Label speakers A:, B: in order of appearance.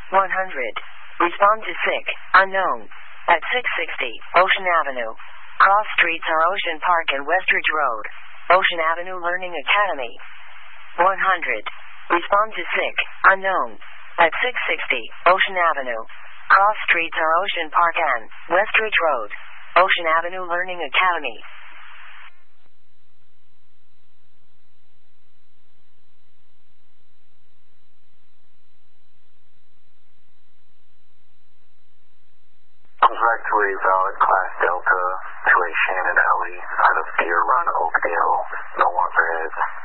A: 100. Respond to sick, unknown. At 660, Ocean Avenue. Cross streets are Ocean Park and Westridge Road. Ocean Avenue Learning Academy. 100. Respond to sick, unknown. At 660, Ocean Avenue. Cross streets are Ocean Park and Westridge Road. Ocean Avenue Learning Academy.
B: Contractually valid Class Delta to a Shannon Alley out of Deer Run, Oakdale. No longer heads.